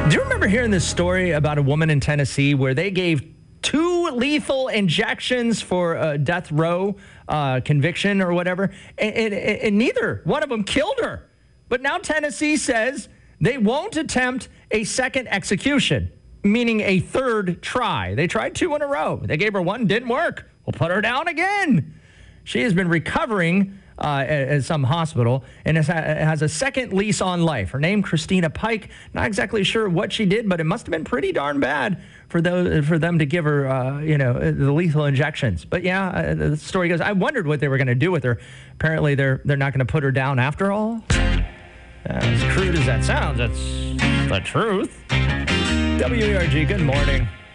Do you remember hearing this story about a woman in Tennessee where they gave 2 lethal injections for a death row conviction or whatever, and neither one of them killed her. But now Tennessee says they won't attempt a second execution, meaning a third try. They tried 2 in a row. They gave her one, didn't work. We'll put her down again. She has been recovering at some hospital and has a second lease on life. Her name, Christina Pike. Not exactly sure what she did, but it must have been pretty darn bad for them to give her, the lethal injections. But yeah, the story goes, I wondered what they were going to do with her. Apparently, they're not going to put her down after all. As crude as that sounds, that's the truth. WERG, good morning.